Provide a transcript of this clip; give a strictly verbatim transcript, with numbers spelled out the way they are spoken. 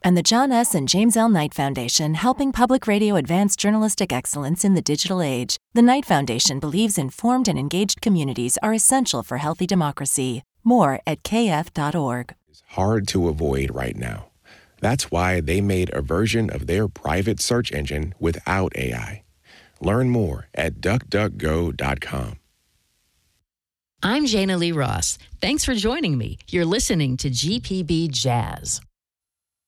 And the John S. and James L. Knight Foundation, helping public radio advance journalistic excellence in the digital age. The Knight Foundation believes informed and engaged communities are essential for healthy democracy. More at k f dot org. It's hard to avoid right now. That's why they made a version of their private search engine without A I. Learn more at duck duck go dot com. I'm Jana Lee Ross. Thanks for joining me. You're listening to G P B Jazz.